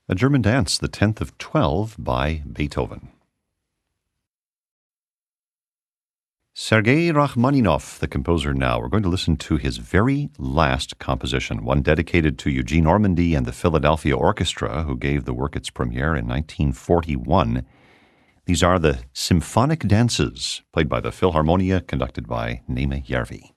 A German Dance, the 10th of 12 by Beethoven. Sergei Rachmaninoff, the composer now. We're going to listen to his very last composition, one dedicated to Eugene Ormandy and the Philadelphia Orchestra, who gave the work its premiere in 1941. These are the Symphonic Dances, played by the Philharmonia, conducted by Németh Järvi.